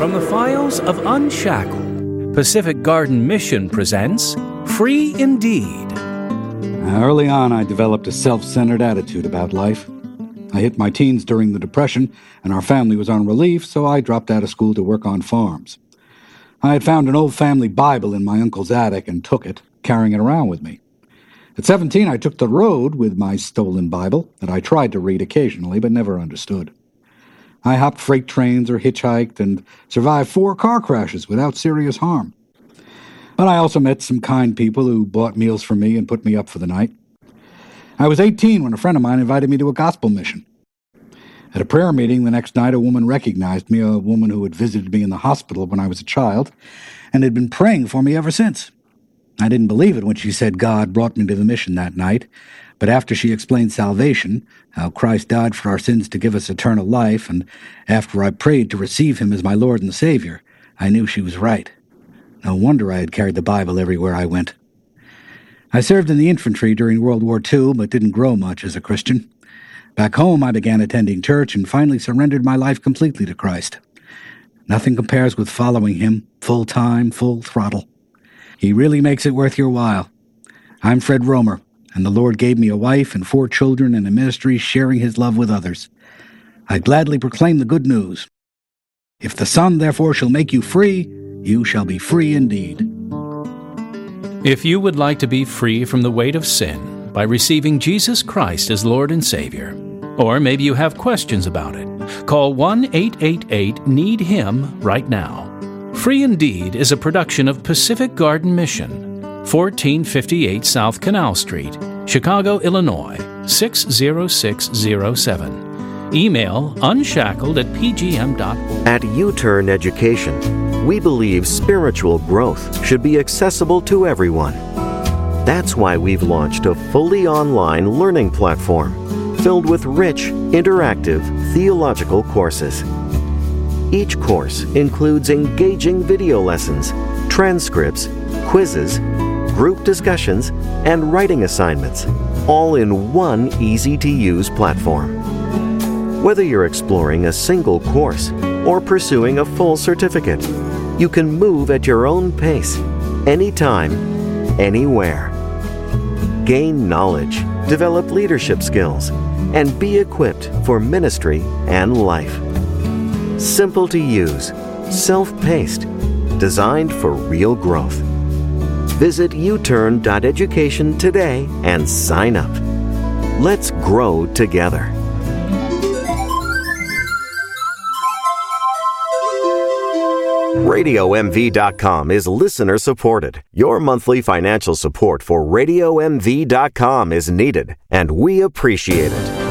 From the files of Unshackled, Pacific Garden Mission presents Free Indeed. Early on, I developed a self-centered attitude about life. I hit my teens during the Depression, and our family was on relief, so I dropped out of school to work on farms. I had found an old family Bible in my uncle's attic and took it, carrying it around with me. At 17, I took the road with my stolen Bible that I tried to read occasionally but never understood. I hopped freight trains or hitchhiked and survived 4 car crashes without serious harm. But I also met some kind people who bought meals for me and put me up for the night. I was 18 when a friend of mine invited me to a gospel mission. At a prayer meeting the next night, a woman recognized me, a woman who had visited me in the hospital when I was a child, and had been praying for me ever since. I didn't believe it when she said God brought me to the mission that night, but after she explained salvation, how Christ died for our sins to give us eternal life, and after I prayed to receive him as my Lord and Savior, I knew she was right. No wonder I had carried the Bible everywhere I went. I served in the infantry during World War II, but didn't grow much as a Christian. Back home, I began attending church and finally surrendered my life completely to Christ. Nothing compares with following him, full time, full throttle. He really makes it worth your while. I'm Fred Romer, and the Lord gave me a wife and 4 children and a ministry sharing his love with others. I gladly proclaim the good news. If the Son therefore shall make you free, you shall be free indeed. If you would like to be free from the weight of sin by receiving Jesus Christ as Lord and Savior, or maybe you have questions about it, call 1-888-NEED-HIM right now. Free Indeed is a production of Pacific Garden Mission, 1458 South Canal Street, Chicago, Illinois, 60607. Email unshackled@pgm.org. At U-Turn Education, we believe spiritual growth should be accessible to everyone. That's why we've launched a fully online learning platform filled with rich, interactive theological courses. Each course includes engaging video lessons, transcripts, quizzes, group discussions, and writing assignments, all in one easy-to-use platform. Whether you're exploring a single course or pursuing a full certificate, you can move at your own pace, anytime, anywhere. Gain knowledge, develop leadership skills, and be equipped for ministry and life. Simple to use, self-paced, designed for real growth. Visit uturn.education today and sign up. Let's grow together. RadioMV.com is listener supported. Your monthly financial support for RadioMV.com is needed, and we appreciate it.